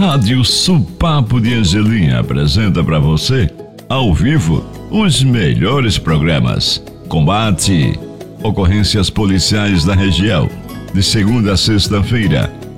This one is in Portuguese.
Rádio Supapo de Angelim apresenta para você, ao vivo, os melhores programas. Combate, ocorrências policiais da região, de segunda a sexta-feira,